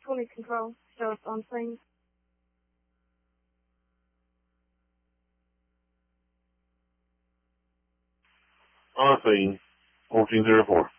quality control stuff on things. On scene, 1404.